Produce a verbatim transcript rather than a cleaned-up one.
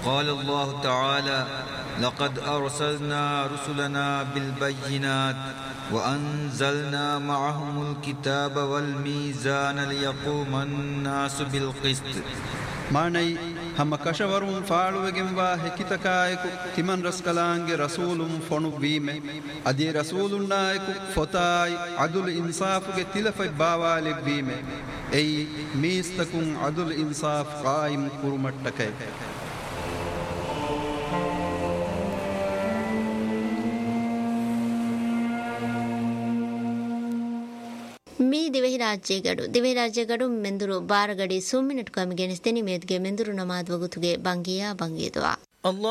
قال الله تعالى لقد أرسلنا رسلنا بالبينات وأنزلنا معهم الكتاب والميزان ليقوم الناس بالقسط ಮಾನೈ ಹಮ್ಮ ಕಶವರುಂ ಫಾಳುವೆಗೆಂಬ ಹೆಕಿತಕಾಯಕು ತಿಮನ್ ರಸ್ಕಲಾಂಗೆ ರಸೂಲುಂ ಫೊಣು ವೀಮೆ ಅದಿ ರಸೂಲುನ್ನಾಯಕು ಫೊತಾಯ್ ಅದುಲ್ ಇನ್ಸಾಫುಗೆ ತಿಲಫೈ ಬಾವಾಲಿ ವೀಮೆ ಎಯ್ ಮೀಸ್ತಕುಂ ಅದುಲ್ ಇನ್ಸಾಫ್ ಕಾಯಿಂ ಕುರುಮಟ್ಟಕೈ ಮೀ ದಿವೆಹಿ ರಾಜ್ಯಗಡು ದಿವೆಹಿ ರಾಜ್ಯಗಡು ಮೆಂದುರು ಬಾರಗಡಿ ಸೋಮಿನಟು ಕಮಿಗೆನಿಸ್ತೇನಿ ಮೇದ್ಗೆ ಮೆಂದುರು ನಮಾದ್ ವಗುತುಗೆ ಬಂಗಿಯಾ ಬಂಗೀದುವಾ